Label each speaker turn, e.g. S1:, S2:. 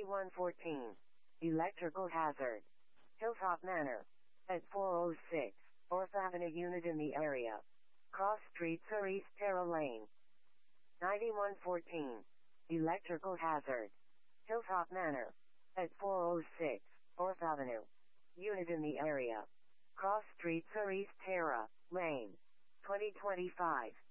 S1: 9114. Electrical hazard. Hilltop Manor. At 406 4th Avenue unit in the area. Cross Street Sir East Terra Lane. 9114. Electrical hazard. Hilltop Manor. At 406 4th Avenue. Unit in the area. Cross Street Sir East Terra Lane. 2025.